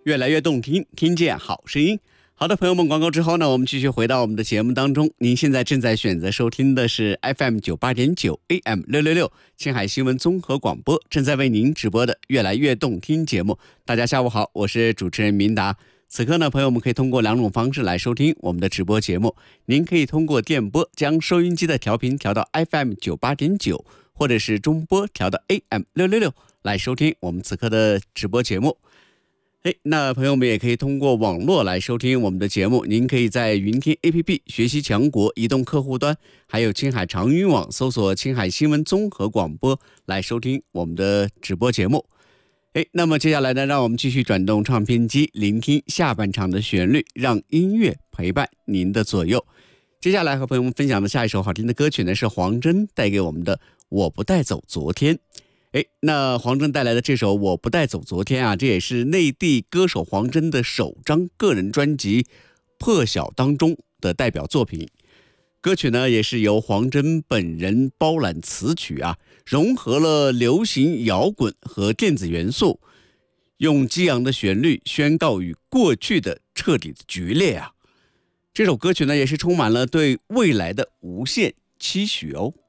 越来越动听，听见好声音。好的，朋友们，广告之后呢，我们继续回到我们的节目当中。您现在正在选择收听的是 FM98.9 AM666 青海新闻综合广播，正在为您直播的越来越动听节目。大家下午好，我是主持人明达。此刻呢，朋友们可以通过两种方式来收听我们的直播节目。您可以通过电波将收音机的调频调到 FM98.9，或者是中波调到 AM666来收听我们此刻的直播节目。那朋友们也可以通过网络来收听我们的节目。您可以在云听 APP、学习强国移动客户端，还有青海长云网搜索青海新闻综合广播来收听我们的直播节目。那么接下来呢，让我们继续转动唱片机，聆听下半场的旋律，让音乐陪伴您的左右。接下来和朋友们分享的下一首好听的歌曲呢，是黄真带给我们的《我不带走昨天》。那黄真带来的这首《我不带走昨天》啊，这也是内地歌手黄真的首张个人专辑《破晓》当中的代表作品。歌曲呢，也是由黄真本人包揽词曲啊，融合了流行摇滚和电子元素，用激昂的旋律宣告与过去的彻底的决裂啊。这首歌曲呢，也是充满了对未来的无限期许哦。